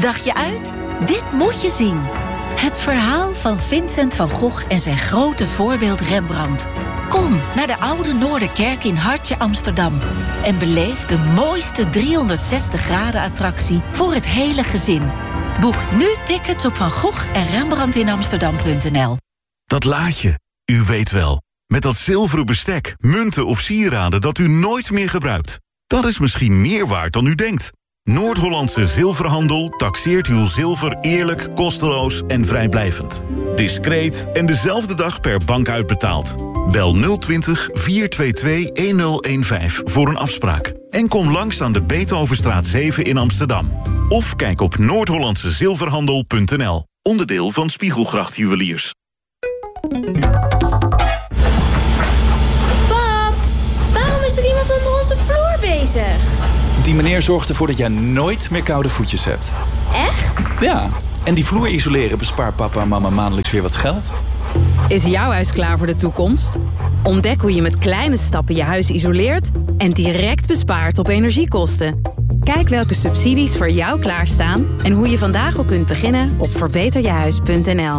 Dagje uit? Dit moet je zien. Het verhaal van Vincent van Gogh en zijn grote voorbeeld Rembrandt. Kom naar de Oude Noorderkerk in Hartje Amsterdam en beleef de mooiste 360-graden-attractie voor het hele gezin. Boek nu tickets op Van Gogh en RembrandtInAmsterdam.nl. Dat laadje, u weet wel. Met dat zilveren bestek, munten of sieraden dat u nooit meer gebruikt. Dat is misschien meer waard dan u denkt. Noord-Hollandse Zilverhandel taxeert uw zilver eerlijk, kosteloos en vrijblijvend. Discreet en dezelfde dag per bank uitbetaald. Bel 020 422 1015 voor een afspraak. En kom langs aan de Beethovenstraat 7 in Amsterdam. Of kijk op noordhollandsezilverhandel.nl. Onderdeel van Spiegelgracht Juweliers. Pap, waarom is er iemand onder onze vloer bezig? Die meneer zorgt ervoor dat jij nooit meer koude voetjes hebt. Echt? Ja, en die vloer isoleren bespaart papa en mama maandelijks weer wat geld. Is jouw huis klaar voor de toekomst? Ontdek hoe je met kleine stappen je huis isoleert en direct bespaart op energiekosten. Kijk welke subsidies voor jou klaarstaan en hoe je vandaag al kunt beginnen op verbeterjehuis.nl.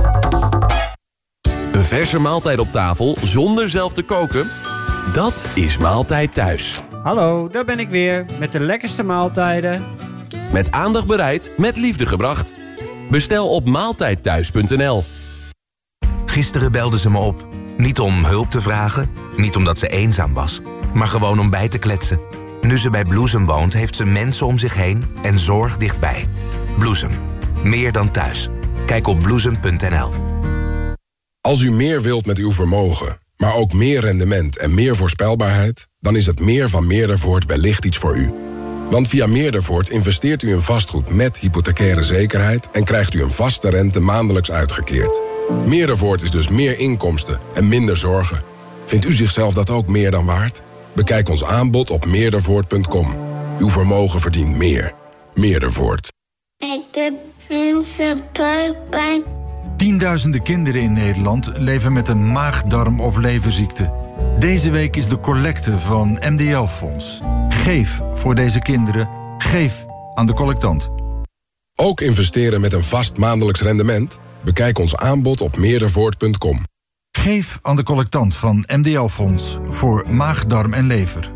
Een verse maaltijd op tafel zonder zelf te koken? Dat is Maaltijd Thuis. Hallo, daar ben ik weer met de lekkerste maaltijden. Met aandacht bereid, met liefde gebracht. Bestel op maaltijdthuis.nl. Gisteren belde ze me op. Niet om hulp te vragen, niet omdat ze eenzaam was, maar gewoon om bij te kletsen. Nu ze bij Bloesem woont, heeft ze mensen om zich heen en zorg dichtbij. Bloesem. Meer dan thuis. Kijk op bloesem.nl. Als u meer wilt met uw vermogen, maar ook meer rendement en meer voorspelbaarheid, dan is het meer van Meerdervoort wellicht iets voor u. Want via Meerdervoort investeert u in vastgoed met hypothecaire zekerheid en krijgt u een vaste rente maandelijks uitgekeerd. Meerdervoort is dus meer inkomsten en minder zorgen. Vindt u zichzelf dat ook meer dan waard? Bekijk ons aanbod op meerdervoort.com. Uw vermogen verdient meer. Meerdervoort. Ik heb mensen buikpijn. Tienduizenden kinderen in Nederland leven met een maag-darm- of leverziekte. Deze week is de collecte van MDL-fonds. Geef voor deze kinderen. Geef aan de collectant. Ook investeren met een vast maandelijks rendement? Bekijk ons aanbod op meerdervoort.com. Geef aan de collectant van MDL-fonds voor maag, darm en lever.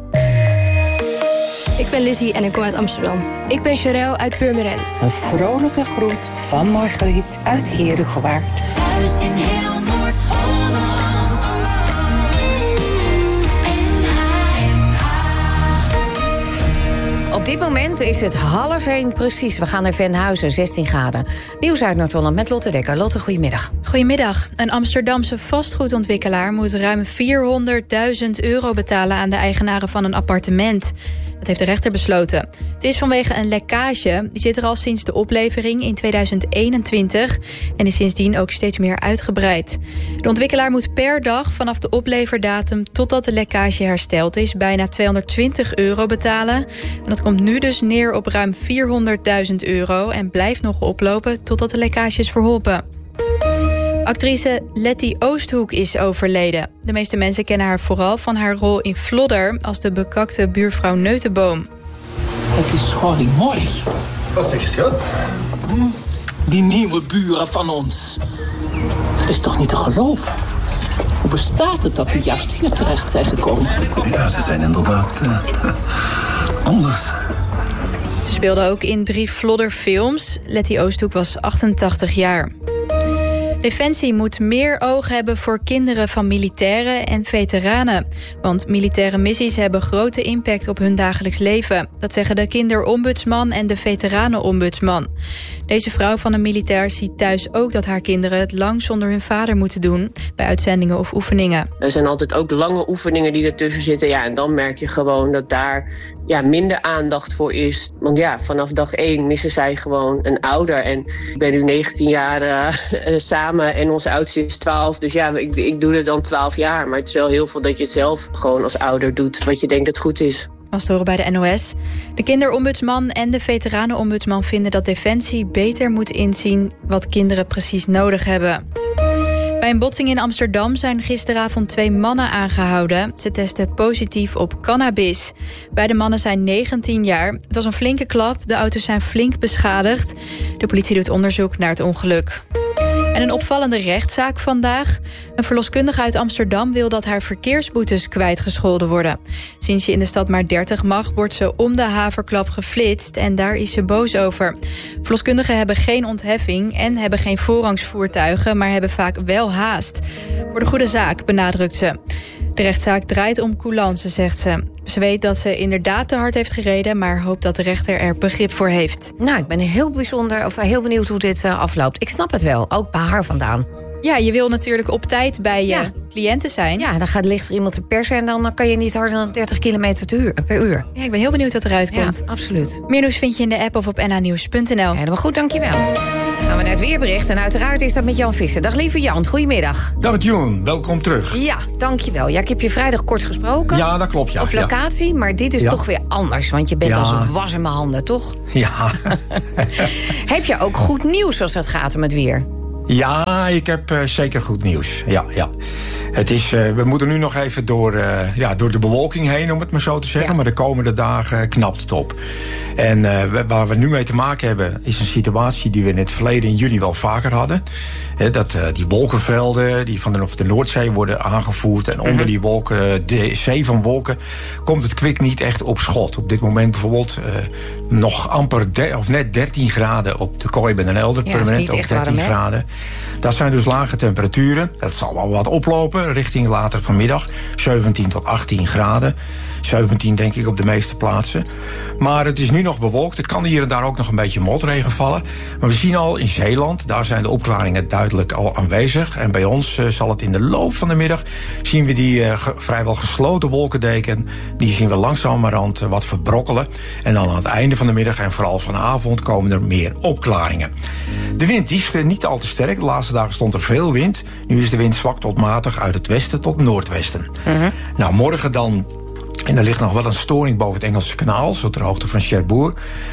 Ik ben Lizzie en ik kom uit Amsterdam. Ik ben Sharel uit Purmerend. Een vrolijke groet van Margriet uit Herugewaard. Thuis in heel Noord-Holland. Op dit moment is het 12:30 precies. We gaan naar Venhuizen, 16 graden. Nieuws uit Noord-Holland met Lotte Dekker. Lotte, goedemiddag. Goedemiddag. Een Amsterdamse vastgoedontwikkelaar moet ruim €400.000 betalen aan de eigenaren van een appartement. Dat heeft de rechter besloten. Het is vanwege een lekkage. Die zit er al sinds de oplevering in 2021 en is sindsdien ook steeds meer uitgebreid. De ontwikkelaar moet per dag vanaf de opleverdatum totdat de lekkage hersteld is bijna €220 betalen. En dat komt nu dus neer op ruim €400.000 en blijft nog oplopen totdat de lekkage is verholpen. Actrice Letty Oosthoek is overleden. De meeste mensen kennen haar vooral van haar rol in Vlodder als de bekakte buurvrouw Neutenboom. Het is schorrimorrie. Wat zeg je, schat? Die nieuwe buren van ons. Het is toch niet te geloven? Hoe bestaat het dat die juist hier terecht zijn gekomen? Ja, ze zijn inderdaad anders. Ze speelde ook in 3 Vlodder-films. Letty Oosthoek was 88 jaar. Defensie moet meer oog hebben voor kinderen van militairen en veteranen. Want militaire missies hebben grote impact op hun dagelijks leven. Dat zeggen de kinderombudsman en de veteranenombudsman. Deze vrouw van een militair ziet thuis ook dat haar kinderen het lang zonder hun vader moeten doen bij uitzendingen of oefeningen. Er zijn altijd ook lange oefeningen die ertussen zitten. Ja, en dan merk je gewoon dat daar minder aandacht voor is. Want vanaf dag 1 missen zij gewoon een ouder. En ik ben nu 19 jaar samen en onze oudste is 12. Dus ik doe het dan 12 jaar. Maar het is wel heel veel dat je het zelf gewoon als ouder doet. Wat je denkt dat goed is. Was te horen bij de NOS. De kinderombudsman en de veteranenombudsman vinden dat Defensie beter moet inzien wat kinderen precies nodig hebben. Bij Bij een botsing in Amsterdam zijn gisteravond 2 mannen aangehouden. Ze testen positief op cannabis. Beide mannen zijn 19 jaar. Het was een flinke klap. De auto's zijn flink beschadigd. De politie doet onderzoek naar het ongeluk. En een opvallende rechtszaak vandaag. Een verloskundige uit Amsterdam wil dat haar verkeersboetes kwijtgescholden worden. Sinds je in de stad maar 30 mag, wordt ze om de haverklap geflitst. En daar is ze boos over. Verloskundigen hebben geen ontheffing en hebben geen voorrangsvoertuigen, maar hebben vaak wel haast. Voor de goede zaak, benadrukt ze. De rechtszaak draait om coulance, zegt ze. Ze weet dat ze inderdaad te hard heeft gereden, maar hoopt dat de rechter er begrip voor heeft. Nou, ik ben heel benieuwd hoe dit afloopt. Ik snap het wel, ook bij haar vandaan. Ja, je wil natuurlijk op tijd bij je cliënten zijn. Ja, dan ligt er iemand te persen en dan kan je niet harder dan 30 km per uur. Ja, ik ben heel benieuwd wat eruit komt. Ja, absoluut. Meer nieuws vind je in de app of op nhnieuws.nl. Helemaal goed, dankjewel. Dan gaan we naar het weerbericht en uiteraard is dat met Jan Visser. Dag lieve Jan, goedemiddag. Dag June, welkom terug. Ja, dankjewel. Ja, ik heb je vrijdag kort gesproken. Ja, dat klopt, ja. Op locatie, maar dit is toch weer anders, want je bent als een was in mijn handen, toch? Ja. Heb je ook goed nieuws als het gaat om het weer? Ja, ik heb zeker goed nieuws. Ja. Het is, we moeten nu nog even door de bewolking heen, om het maar zo te zeggen. Ja. Maar de komende dagen knapt het op. En waar we nu mee te maken hebben, is een situatie die we in het verleden in juni wel vaker hadden. Dat die wolkenvelden die van de Noordzee worden aangevoerd. En onder die wolken, de zee van wolken, komt het kwik niet echt op schot. Op dit moment bijvoorbeeld nog amper net 13 graden op de Kooi bij Den Helder. Permanent op 13 graden. Dat zijn dus lage temperaturen. Het zal wel wat oplopen richting later vanmiddag. 17 tot 18 graden. 17 denk ik op de meeste plaatsen. Maar het is nu nog bewolkt. Er kan hier en daar ook nog een beetje motregen vallen. Maar we zien al in Zeeland, daar zijn de opklaringen duidelijk al aanwezig. En bij ons zal het in de loop van de middag, zien we die vrijwel gesloten wolkendeken, die zien we langzamerhand wat verbrokkelen. En dan aan het einde van de middag en vooral vanavond komen er meer opklaringen. De wind is niet al te sterk. De laatste dagen stond er veel wind. Nu is de wind zwak tot matig uit het westen tot noordwesten. Nou, morgen dan. En er ligt nog wel een storing boven het Engelse kanaal, zo ter hoogte van Cherbourg.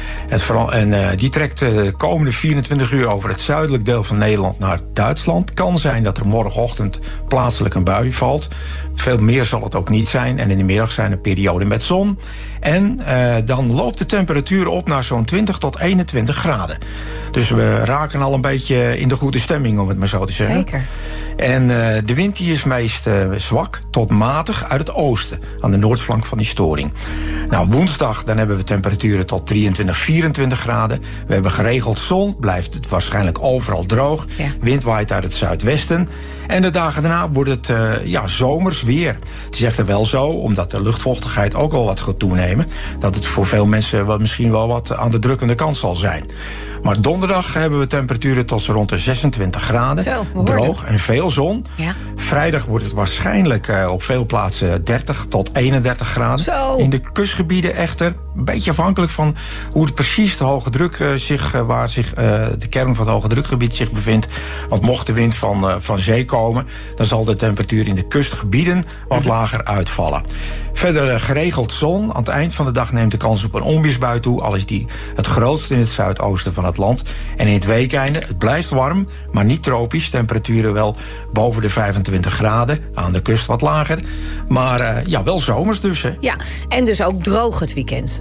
En die trekt de komende 24 uur over het zuidelijk deel van Nederland naar Duitsland. Kan zijn dat er morgenochtend plaatselijk een bui valt. Veel meer zal het ook niet zijn. En in de middag zijn er perioden met zon. En dan loopt de temperatuur op naar zo'n 20 tot 21 graden. Dus we raken al een beetje in de goede stemming, om het maar zo te zeggen. Zeker. En de wind die is meest zwak tot matig uit het oosten, aan de noordflank van die storing. Nou, woensdag dan hebben we temperaturen tot 23, 24 graden. We hebben geregeld zon, blijft het waarschijnlijk overal droog. Ja. Wind waait uit het zuidwesten. En de dagen daarna wordt het zomers weer. Het is echter wel zo, omdat de luchtvochtigheid ook al wat gaat toenemen, dat het voor veel mensen misschien wel wat aan de drukkende kant zal zijn. Maar donderdag hebben we temperaturen tot rond de 26 graden. Zo, droog en veel zon. Ja. Vrijdag wordt het waarschijnlijk op veel plaatsen 30 tot 31 graden. Zo. In de kustgebieden echter, een beetje afhankelijk van hoe het precies de hoge druk waar de kern van het hoge drukgebied zich bevindt. Want mocht de wind van zee komen, dan zal de temperatuur in de kustgebieden wat lager uitvallen. Verder geregeld zon. Aan het eind van de dag neemt de kans op een onweersbui toe, al is die het grootst in het zuidoosten van het land. En in het weekeinde, het blijft warm, maar niet tropisch. Temperaturen wel boven de 25 graden. Aan de kust wat lager. Maar wel zomers dus. Hè. Ja, en dus ook droog het weekend.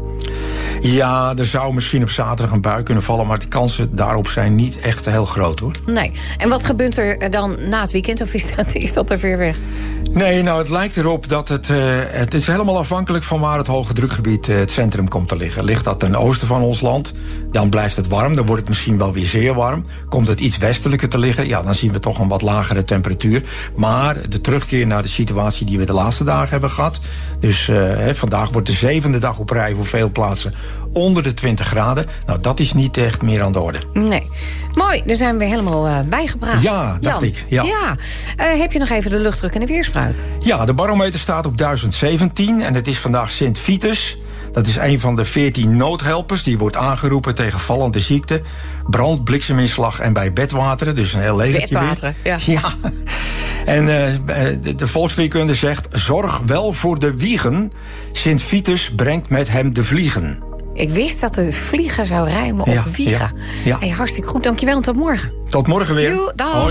Ja, er zou misschien op zaterdag een bui kunnen vallen, maar de kansen daarop zijn niet echt heel groot, hoor. Nee. En wat gebeurt er dan na het weekend, of is dat er weer weg? Nee, nou, het lijkt erop dat het is helemaal afhankelijk van waar het hoge drukgebied, het centrum, komt te liggen. Ligt dat ten oosten van ons land, dan blijft het warm. Dan wordt het misschien wel weer zeer warm. Komt het iets westelijker te liggen, ja, dan zien we toch een wat lagere temperatuur. Maar de terugkeer naar de situatie die we de laatste dagen hebben gehad. Dus vandaag wordt de 7e dag op rij voor veel plaatsen onder de 20 graden. Nou, dat is niet echt meer aan de orde. Nee. Mooi, daar zijn we helemaal bijgepraat. Ja, dacht ik. Ja. Heb je nog even de luchtdruk en de weerspraak? Ja, de barometer staat op 1017 en het is vandaag Sint Vitus. Dat is een van de 14 noodhelpers. Die wordt aangeroepen tegen vallende ziekte, brand, blikseminslag en bij bedwateren. Dus een heel legertje bedwateren, ja. En de volksweerkunde zegt: zorg wel voor de wiegen. Sint Vitus brengt met hem de vliegen. Ik wist dat de vliegen zou rijmen op wiegen. Ja. Hey, hartstikke goed, dankjewel en tot morgen. Tot morgen weer. Dag.